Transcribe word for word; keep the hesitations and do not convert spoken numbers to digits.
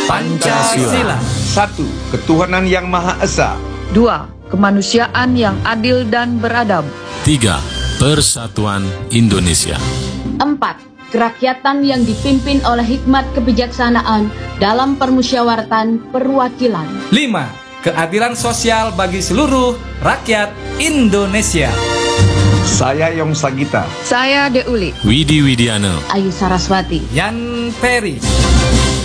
Pancasila. Satu, ketuhanan yang Maha Esa. Dua, kemanusiaan yang adil dan beradab. Tiga, persatuan Indonesia. Empat, kerakyatan yang dipimpin oleh hikmat kebijaksanaan dalam permusyawaratan perwakilan. Lima, keadilan sosial bagi seluruh rakyat Indonesia. Saya Yong Sagita. Saya Deuli. Widi Widiana. Ayu Saraswati. Yan Peri.